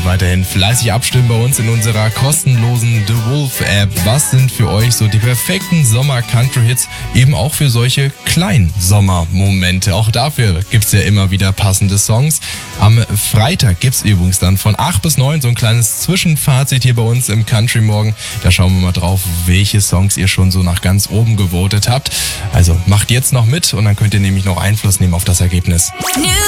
weiterhin fleißig abstimmen bei uns in unserer kostenlosen The Wolf App. Was sind für euch so die perfekten Sommer-Country-Hits, eben auch für solche kleinen Sommermomente? Auch dafür gibt's ja immer wieder passende Songs. Am Freitag gibt's übrigens dann von 8 bis 9 so ein kleines Zwischenfazit hier bei uns im Country Morgen. Da schauen wir mal drauf, welche Songs ihr schon so nach ganz oben gewotet habt. Also macht jetzt noch mit und dann könnt ihr nämlich noch Einfluss nehmen auf das Ergebnis.